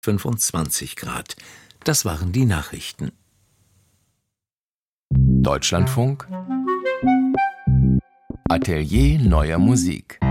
25 Grad. Das waren die Nachrichten. Deutschlandfunk Atelier neuer Musik.